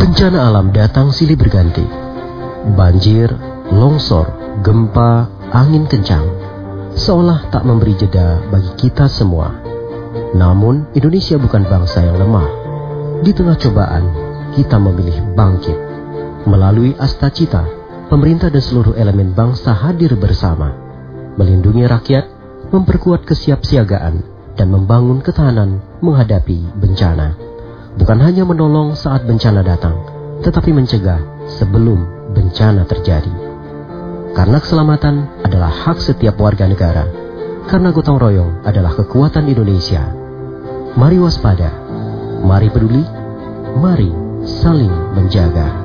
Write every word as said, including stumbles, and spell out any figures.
Bencana alam datang silih berganti. Banjir, longsor, gempa, angin kencang, seolah tak memberi jeda bagi kita semua. Namun, Indonesia bukan bangsa yang lemah. Di tengah cobaan, kita memilih bangkit. Melalui Astacita, pemerintah dan seluruh elemen bangsa hadir bersama, melindungi rakyat, memperkuat kesiapsiagaan, dan membangun ketahanan menghadapi bencana. Bukan hanya menolong saat bencana datang, tetapi mencegah sebelum bencana terjadi. Karena keselamatan adalah hak setiap warga negara. Karena gotong royong adalah kekuatan Indonesia. Mari waspada, mari peduli, mari saling menjaga.